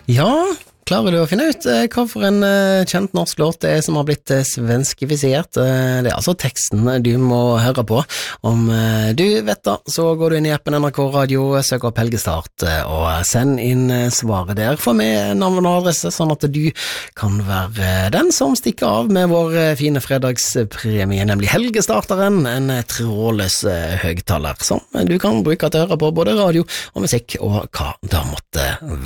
Ja, klarer du å finne ut hva for en kjent norsk låt det er som har blitt svenskifisert? Det er altså teksten du må høre på. Om du vet da, så går du inn i appen NRK Radio, søk opp Helgestart og send inn svaret der. Få med navn og adresse, sånn at du kan være den som stikker av med vår fine fredagspremie, nemlig Helgestarteren, en trådløs høgtaler som du kan bruke til å høre på både radio og musikk og hva det måtte